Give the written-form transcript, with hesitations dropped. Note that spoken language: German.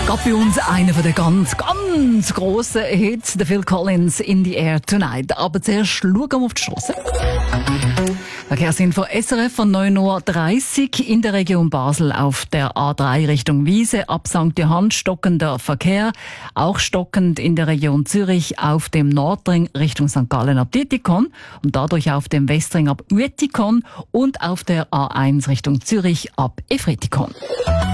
Gab bei uns einer von den ganz grossen Hits, der Phil Collins, In the Air Tonight. Aber zuerst schauen wir auf die Strasse. Verkehrsinfo SRF von 9:30 Uhr in der Region Basel auf der A3 Richtung Wiese. Ab St. Johann stockender Verkehr. Auch stockend in der Region Zürich auf dem Nordring Richtung St. Gallen ab Dietikon und dadurch auf dem Westring ab Uetikon und auf der A1 Richtung Zürich ab Efretikon.